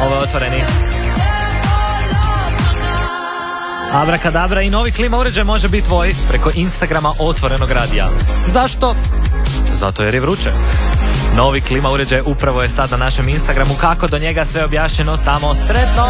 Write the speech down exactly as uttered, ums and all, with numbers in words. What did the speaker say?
Ovo je Otvoreni. Abrakadabra i novi klima uređaj može biti tvoj preko Instagrama Otvorenog radija. Zašto? Zato jer je vruće. Novi klima uređaj upravo je sad na našem Instagramu. Kako do njega sve objašnjeno tamo. Sretno!